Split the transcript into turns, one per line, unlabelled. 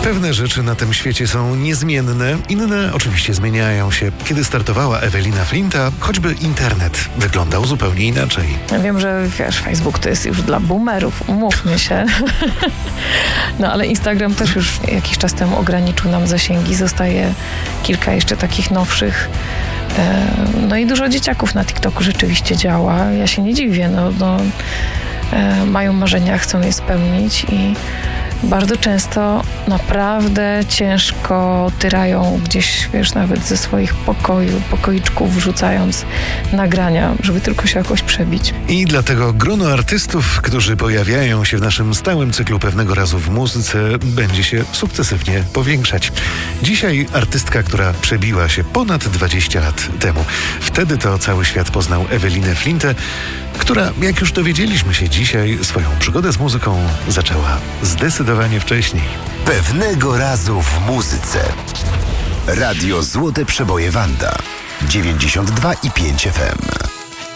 Pewne rzeczy na tym świecie są niezmienne, inne oczywiście zmieniają się. Kiedy startowała Ewelina Flinta, choćby internet wyglądał zupełnie inaczej.
Ja wiem, że Facebook to jest już dla boomerów, umówmy się. No ale Instagram też już jakiś czas temu ograniczył nam zasięgi. Zostaje kilka jeszcze takich nowszych. No i dużo dzieciaków na TikToku rzeczywiście działa. Ja się nie dziwię, mają marzenia, chcą je spełnić i bardzo często naprawdę ciężko tyrają gdzieś, nawet ze swoich pokoiczków wrzucając nagrania, żeby tylko się jakoś przebić.
I dlatego grono artystów, którzy pojawiają się w naszym stałym cyklu Pewnego razu w muzyce, będzie się sukcesywnie powiększać. Dzisiaj artystka, która przebiła się ponad 20 lat temu. Wtedy to cały świat poznał Ewelinę Flintę, która, jak już dowiedzieliśmy się dzisiaj, swoją przygodę z muzyką zaczęła zdecydowanie wcześniej.
Pewnego razu w muzyce. Radio Złote Przeboje Wanda 92,5 FM.